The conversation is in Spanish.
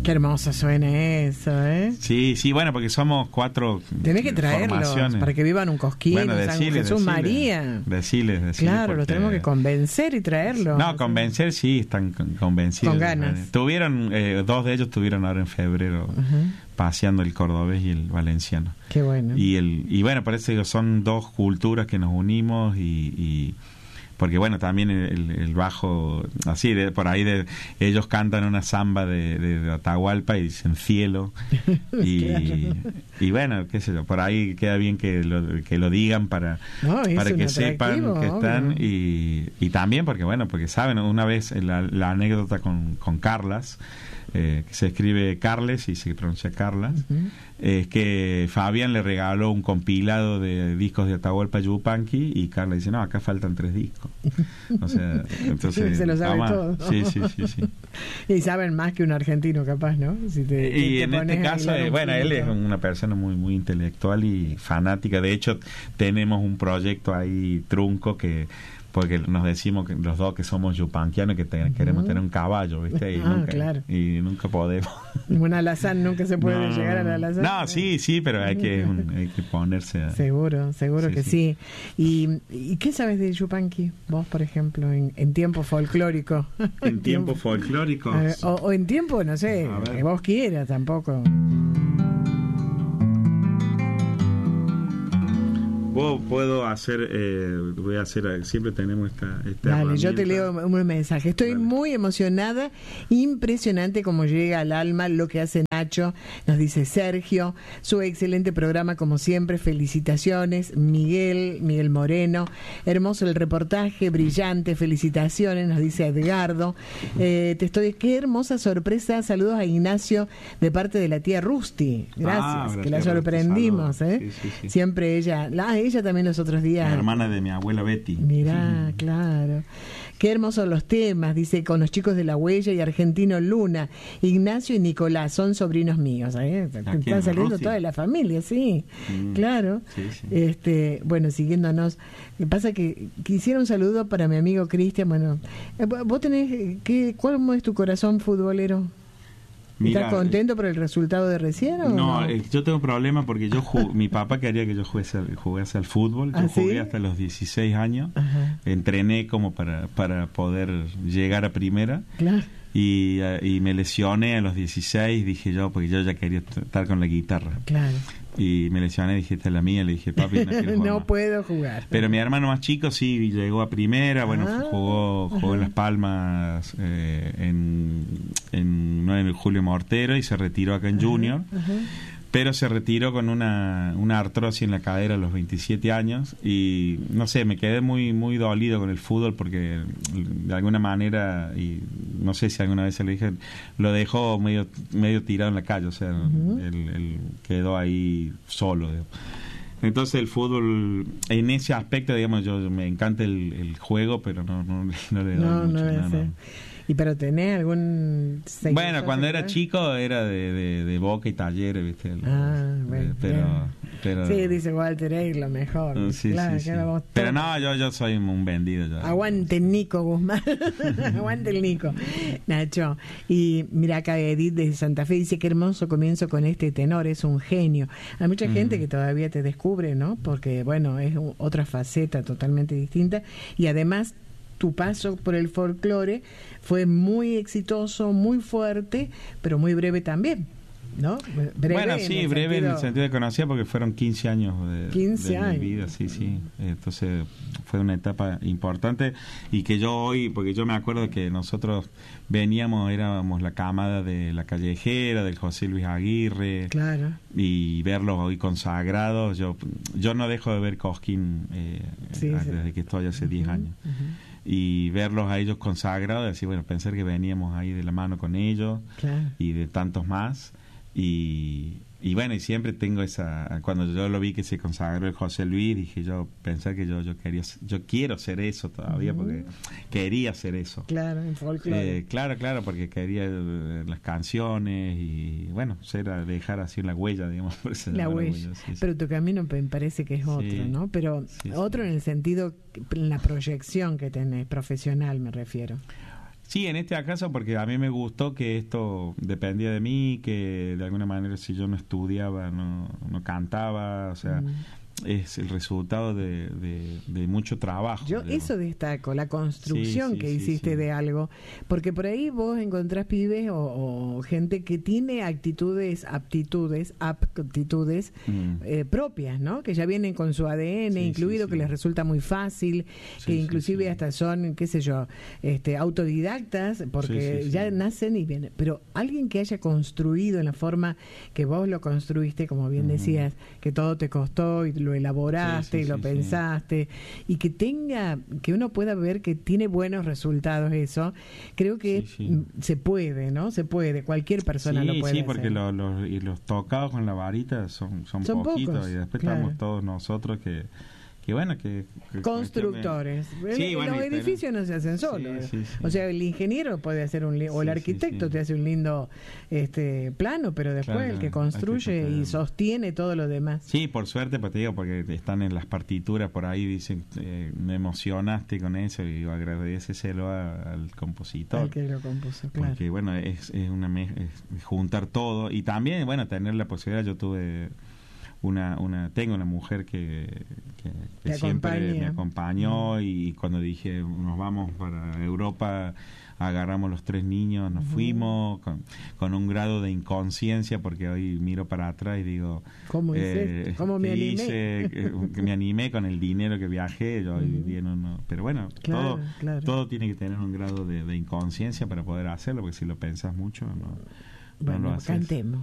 Qué hermoso suena eso, ¿eh? Sí, sí, bueno, porque somos 4 Tenés que traerlos para que vivan un Cosquín, bueno, San Jesús María. Decirles. Claro, los tenemos que convencer y traerlos. No, convencer sí, están convencidos. Con ganas. Tuvieron, 2 de ellos tuvieron ahora en febrero paseando el cordobés y el valenciano. Qué bueno. Y bueno, parece que son 2 culturas que nos unimos y porque bueno, también el bajo, así, por ahí ellos cantan una samba de Atahualpa y dicen cielo, y bueno, qué sé yo, por ahí queda bien que lo digan para que sepan que están, y también porque saben, una vez la anécdota con Carlas, que se escribe Carles y se pronuncia Carlas, es que Fabián le regaló un compilado de discos de Atahualpa Yupanqui y Carla dice, no, acá faltan 3 discos. O sea, entonces se lo sabe todo. Sí. Y saben más que un argentino capaz, ¿no? Y en este caso, bueno, él es una persona muy, muy intelectual y fanática. De hecho, tenemos un proyecto ahí trunco porque nos decimos que los dos que somos yupanquianos que queremos tener un caballo, ¿viste? Y nunca podemos. Un alazán nunca se puede llegar al alazán. No, sí, pero hay que ponerse Seguro que sí. ¿Y qué sabes de Yupanqui? Vos, por ejemplo, en tiempo folclórico. ¿En tiempo folclórico? O en tiempo, no sé, que vos quieras tampoco. Puedo hacer, voy a hacer, siempre tenemos esta Dale, yo te leo un mensaje. Estoy muy emocionada, impresionante como llega al alma lo que hace Nacho, nos dice Sergio, su excelente programa como siempre, felicitaciones, Miguel Moreno, hermoso el reportaje, brillante, felicitaciones, nos dice Edgardo, qué hermosa sorpresa, saludos a Ignacio de parte de la tía Rusty, gracias, que la sorprendimos, sí. Siempre ella también los otros días. La hermana de mi abuela Betty. Mirá, claro. Qué hermosos los temas, dice, con los chicos de La Huella y Argentino Luna. Ignacio y Nicolás son sobrinos míos. Están saliendo toda la familia, sí. Claro. Sí. Bueno, siguiéndonos. Lo que pasa que quisiera un saludo para mi amigo Cristian. Bueno, vos tenés, ¿cuál es tu corazón futbolero? Mira, ¿estás contento por el resultado de recién? ¿O no? Yo tengo un problema porque mi papá quería que yo jugase al fútbol. Yo jugué hasta los 16 años. Entrené como para poder llegar a primera. Claro. Y me lesioné a los 16, dije yo, porque yo ya quería estar con la guitarra. Claro. Y me lesioné, dije, esta es la mía, le dije, papi, no quiero jugar no puedo jugar. Pero mi hermano más chico sí llegó a primera, bueno, jugó en Las Palmas, en el Julio Mortero, y se retiró acá en Junior. Pero se retiró con una artrosis en la cadera a los 27 años y no sé, me quedé muy muy dolido con el fútbol porque de alguna manera, y no sé si alguna vez se lo dije, lo dejó medio tirado en la calle, o sea, él quedó ahí solo, digamos. Entonces el fútbol, en ese aspecto, digamos, yo me encanta el juego, pero no le doy mucho. ¿Y pero tenés algún seguidor? Bueno, cuando era chico era de Boca y Talleres, ¿viste? Bueno. Pero sí, dice Walter, es lo mejor. Sí. Pero no, yo soy un vendido ya. Aguante el Nico Guzmán. Aguante el Nico. Nacho. Y mira acá Edith de Santa Fe dice, qué hermoso comienzo con este tenor, es un genio. Hay mucha gente que todavía te descubre, ¿no? Porque, bueno, es otra faceta totalmente distinta. Y además, tu paso por el folclore fue muy exitoso, muy fuerte, pero muy breve también, ¿no? Breve en el sentido de conocida, porque fueron 15 años de mi vida, sí. Entonces fue una etapa importante y que yo hoy, porque yo me acuerdo que nosotros éramos la camada de La Callejera, del José Luis Aguirre, claro, y verlos hoy consagrados, yo no dejo de ver Cosquín desde que estoy hace 10 años. Y verlos a ellos consagrados, decir, bueno, pensar que veníamos ahí de la mano con ellos, claro, y de tantos más, y bueno, y siempre tengo cuando yo lo vi que se consagró el José Luis, dije pensar que yo quiero ser eso todavía, porque quería hacer eso. Claro, en folclore. Claro, porque quería las canciones y bueno, dejar así la huella, digamos. La huella. Sí. Pero tu camino me parece que es otro, ¿no? Pero otro en el sentido, en la proyección que tenés, profesional me refiero. Sí, en este caso porque a mí me gustó que esto dependía de mí, que de alguna manera si yo no estudiaba, no cantaba, o sea, es el resultado de mucho trabajo. Yo digamos. eso destaco, la construcción que hiciste de algo, porque por ahí vos encontrás pibes o gente que tiene aptitudes propias, ¿no? Que ya vienen con su ADN incluido, que les resulta muy fácil, que inclusive hasta son, qué sé yo, autodidactas, porque ya nacen y vienen. Pero alguien que haya construido en la forma que vos lo construiste, como bien decías, que todo te costó y lo elaboraste y lo pensaste, y que uno pueda ver que tiene buenos resultados, eso creo que se puede, ¿no? Se puede, cualquier persona lo puede hacer. Porque los tocados con la varita son poquitos, pocos, y después estamos todos nosotros que constructores. Los edificios no se hacen solos. O sea, el ingeniero puede hacer o el arquitecto te hace un lindo plano, pero después el que construye y sostiene todo lo demás. Sí, por suerte, pues te digo, porque están en las partituras por ahí, dicen, me emocionaste con eso, y agradeceselo al compositor. Al que lo compuso, claro. Porque bueno, es juntar todo, y también, bueno, tener la posibilidad. Yo tuve tengo una mujer que siempre me acompañó, y cuando dije nos vamos para Europa, agarramos los 3 niños, nos fuimos con un grado de inconsciencia, porque hoy miro para atrás y digo, ¿cómo hice? ¿Cómo me animé? Que me animé con el dinero que viajé, yo viví en pero bueno, todo tiene que tener un grado de inconsciencia para poder hacerlo, porque si lo pensás mucho no lo haces. Cantemos.